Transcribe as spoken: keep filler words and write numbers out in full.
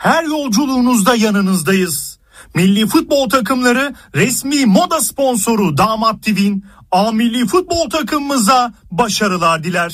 her yolculuğunuzda yanınızdayız. Milli futbol takımları resmi moda sponsoru Damat T V'nin A Milli Futbol takımımıza başarılar diler.